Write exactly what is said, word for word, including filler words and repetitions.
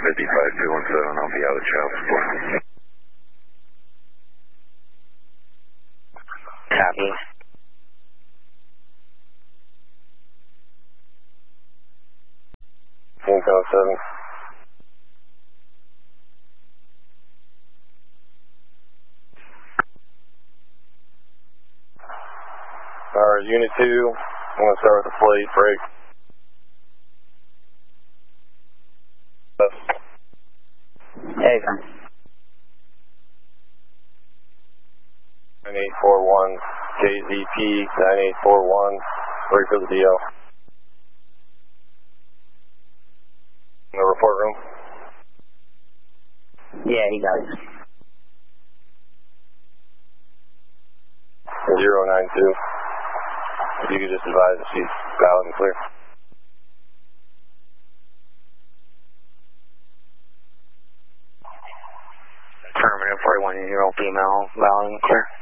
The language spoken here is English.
fifty-five two one seven, I'll be out of child support. Copy. Intel seven. Alright, Unit two, I'm going to start with the plate break. Hey, sir. nine eight four one, K Z P nine eight four one, ready for the D L. In the report room? Yeah, he does. zero nine two. If you could just advise if she's valid and clear. Affirmative, forty-one year old female, valid and clear.